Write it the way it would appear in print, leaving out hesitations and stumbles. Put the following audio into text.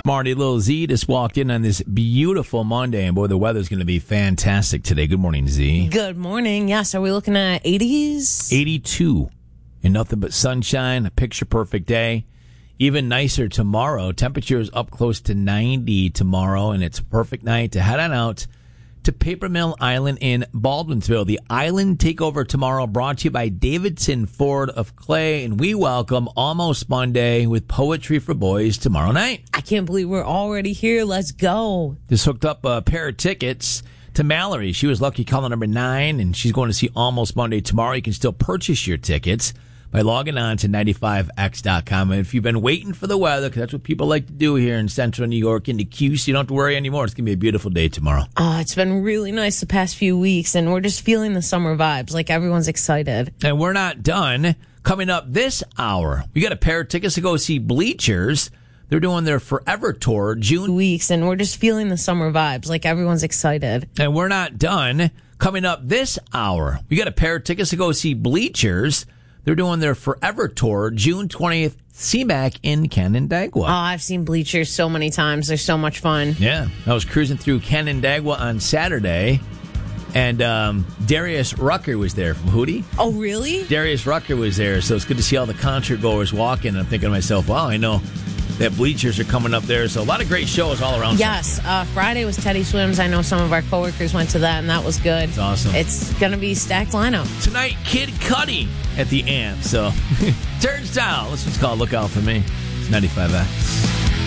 Marty, Lil Z just walked in on this beautiful Monday, and boy, the weather's going to be fantastic today. Good morning, Z. Good morning. Yes, are we looking at 80s? 82, and nothing but sunshine, a picture-perfect day. Even nicer tomorrow. Temperature is up close to 90 tomorrow, and it's a perfect night to head on out to Paper Mill Island in Baldwinsville. The Island Takeover tomorrow, brought to you by Davidson Ford of Clay, and we welcome Almost Monday with Poetry for Boys tomorrow night. I can't believe we're already here. Let's go. Just hooked up a pair of tickets to Mallory. She was lucky caller number 9, and she's going to see Almost Monday tomorrow. You can still purchase your tickets by logging on to 95x.com. And if you've been waiting for the weather, because that's what people like to do here in central New York, into Q, so you don't have to worry anymore. It's going to be a beautiful day tomorrow. It's been really nice the past few weeks, and we're just feeling the summer vibes. Like, everyone's excited. And we're not done. Coming up this hour, we got a pair of tickets to go see Bleachers. They're doing their Forever Tour, June weeks, and we're just feeling the summer vibes. Like, everyone's excited. And we're not done. Coming up this hour, we got a pair of tickets to go see Bleachers. They're doing their Forever Tour, June 20th, CMAC in Canandaigua. Oh, I've seen Bleachers so many times. They're so much fun. Yeah. I was cruising through Canandaigua on Saturday, and Darius Rucker was there from Hootie. Oh, really? Darius Rucker was there, so it's good to see all the concert goers walking. And I'm thinking to myself, wow, I know that Bleachers are coming up there. So a lot of great shows all around. Yes. Friday was Teddy Swims. I know some of our coworkers went to that, and that was good. It's awesome. It's going to be stacked lineup. Tonight, Kid Cudi at the Amp. So, turns down. This one's called Look Out For Me. It's 95X.